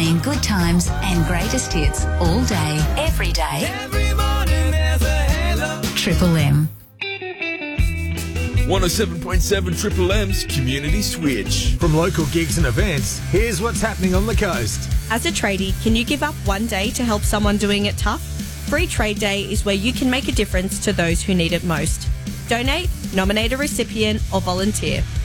playing good times and greatest hits all day, every day. Every morning there's a halo. Triple M. 107.7 Triple M's Community Switch. From local gigs and events, here's what's happening on the coast. As a tradie, can you give up one day to help someone doing it tough? Free Trade Day is where you can make a difference to those who need it most. Donate, nominate a recipient, or volunteer.